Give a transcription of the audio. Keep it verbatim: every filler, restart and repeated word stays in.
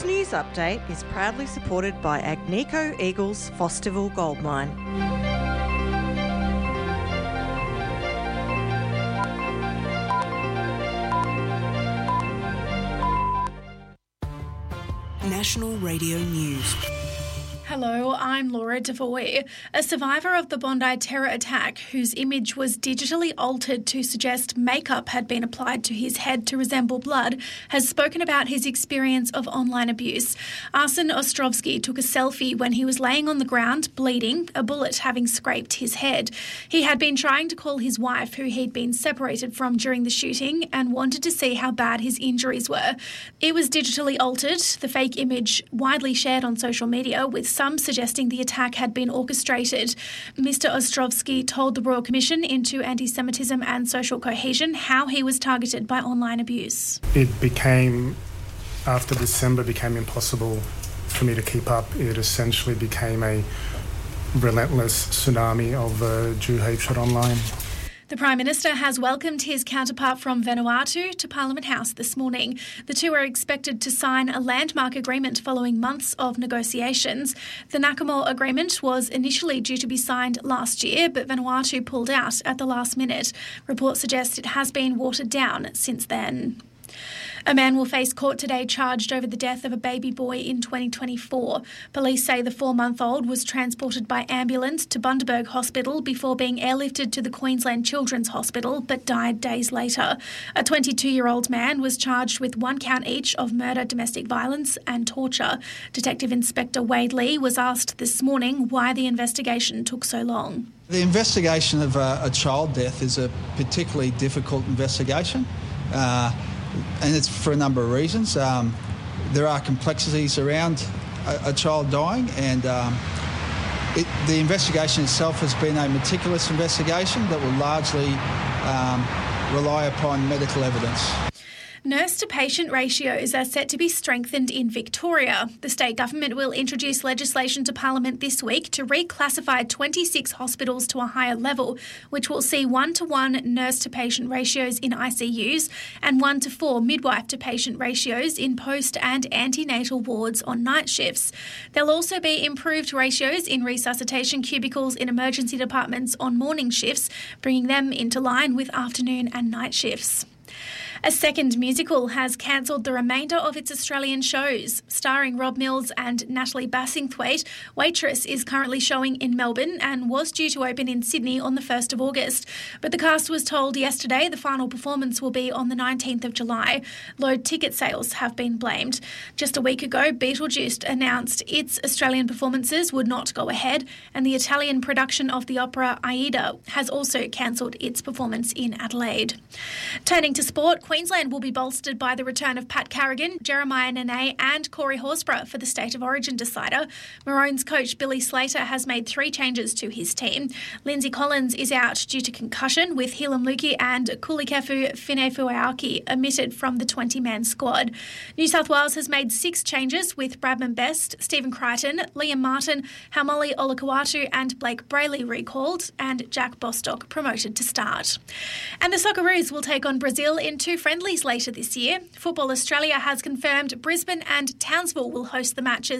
news update is proudly supported by Agnico Eagles Fosterville Gold Mine. National Radio News. Hello, I'm Laura Devoy. A survivor of the Bondi terror attack, whose image was digitally altered to suggest makeup had been applied to his head to resemble blood, has spoken about his experience of online abuse. Arsen Ostrovsky took a selfie when he was laying on the ground, bleeding, a bullet having scraped his head. He had been trying to call his wife, who he'd been separated from during the shooting, and wanted to see how bad his injuries were. It was digitally altered, the fake image widely shared on social media, with some suggesting the attack had been orchestrated. Mister Ostrovsky told the Royal Commission into Anti-Semitism and Social Cohesion how he was targeted by online abuse. It became, after December, became impossible for me to keep up. It essentially became a relentless tsunami of uh, Jew hatred online. The Prime Minister has welcomed his counterpart from Vanuatu to Parliament House this morning. The two are expected to sign a landmark agreement following months of negotiations. The Nakamau Agreement was initially due to be signed last year, but Vanuatu pulled out at the last minute. Reports suggest it has been watered down since then. A man will face court today charged over the death of a baby boy in twenty twenty-four. Police say the four-month-old was transported by ambulance to Bundaberg Hospital before being airlifted to the Queensland Children's Hospital, but died days later. A twenty-two-year-old man was charged with one count each of murder, domestic violence and torture. Detective Inspector Wade Lee was asked this morning why the investigation took so long. The investigation of a, a child death is a particularly difficult investigation. Uh, And it's for a number of reasons. Um, there are complexities around a, a child dying, and um, it, the investigation itself has been a meticulous investigation that will largely um, rely upon medical evidence. Nurse-to-patient ratios are set to be strengthened in Victoria. The state government will introduce legislation to Parliament this week to reclassify twenty-six hospitals to a higher level, which will see one-to-one nurse-to-patient ratios in I C Us and one-to-four midwife-to-patient ratios in post- and antenatal wards on night shifts. There'll also be improved ratios in resuscitation cubicles in emergency departments on morning shifts, bringing them into line with afternoon and night shifts. A second musical has cancelled the remainder of its Australian shows. Starring Rob Mills and Natalie Bassingthwaite, Waitress is currently showing in Melbourne and was due to open in Sydney on the first of August. But the cast was told yesterday the final performance will be on the nineteenth of July. Low ticket sales have been blamed. Just a week ago, Beetlejuice announced its Australian performances would not go ahead, and the Italian production of the opera Aida has also cancelled its performance in Adelaide. Turning to sport, Queensland will be bolstered by the return of Pat Carrigan, Jeremiah Nene and Corey Horsburgh for the State of Origin decider. Maroons coach Billy Slater has made three changes to his team. Lindsay Collins is out due to concussion, with Hilam Luki and Kulikefu Finefuaaki omitted from the twenty-man squad. New South Wales has made six changes, with Bradman Best, Stephen Crichton, Liam Martin, Haumole Olakau'atu and Blake Brayley recalled, and Jack Bostock promoted to start. And the Socceroos will take on Brazil in two friendlies later this year. Football Australia has confirmed Brisbane and Townsville will host the matches